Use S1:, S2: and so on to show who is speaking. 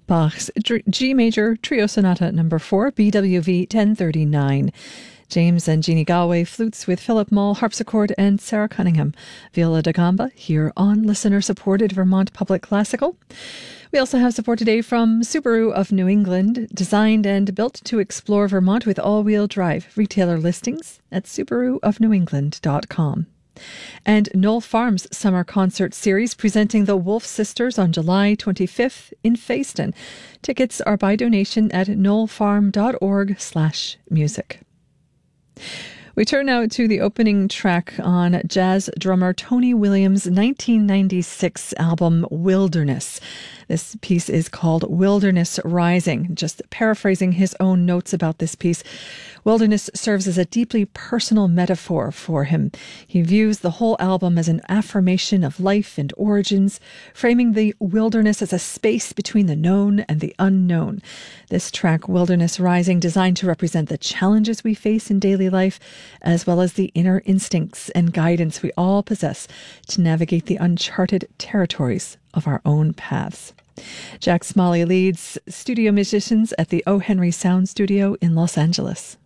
S1: Bach's G Major Trio Sonata No. 4, BWV 1039. James and Jeannie Galway, flutes with Philip Mull, harpsichord, and Sarah Cunningham. Viola da Gamba, here on listener-supported Vermont Public Classical. We also have support today from Subaru of New England, designed and built to explore Vermont with all-wheel drive. Retailer listings at subaruofnewengland.com. And Knoll Farms Summer Concert Series presenting the Wolf Sisters on July 25th in Fayston. Tickets are by donation at knollfarm.org/music. We turn now to the opening track on jazz drummer Tony Williams' 1996 album Wilderness. This piece is called Wilderness Rising. Just paraphrasing his own notes about this piece, wilderness serves as a deeply personal metaphor for him. He views the whole album as an affirmation of life and origins, framing the wilderness as a space between the known and the unknown. This track, Wilderness Rising, designed to represent the challenges we face in daily life, as well as the inner instincts and guidance we all possess to navigate the uncharted territories of our own paths. Jack Smalley leads studio musicians at the O. Henry Sound Studio in Los Angeles.